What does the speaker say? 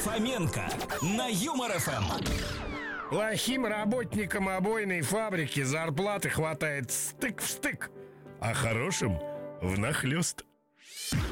Фоменко на Юмор ФМ. Плохим работникам обойной фабрики зарплаты хватает стык в стык, а хорошим внахлёст.